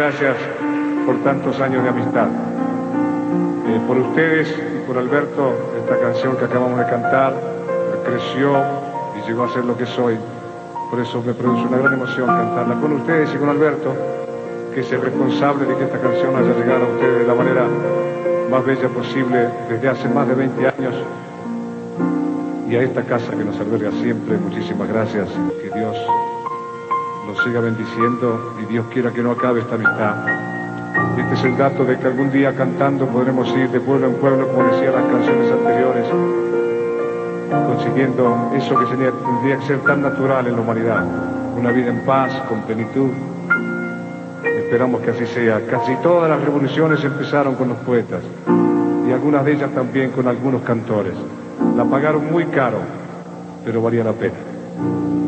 gracias por tantos años de amistad. Por ustedes y por Alberto, esta canción que acabamos de cantar creció y llegó a ser lo que soy. Por eso me produce una gran emoción cantarla con ustedes y con Alberto, que es el responsable de que esta canción haya llegado a ustedes de la manera más bella posible desde hace más de 20 años. Y a esta casa que nos alberga siempre, muchísimas gracias. Que Dios nos siga bendiciendo y Dios quiera que no acabe esta amistad. Este es el dato de que algún día cantando podremos ir de pueblo en pueblo, como decían las canciones anteriores, consiguiendo eso que tendría que ser tan natural en la humanidad, una vida en paz, con plenitud. Esperamos que así sea. Casi todas las revoluciones empezaron con los poetas y algunas de ellas también con algunos cantores. La pagaron muy caro, pero valía la pena.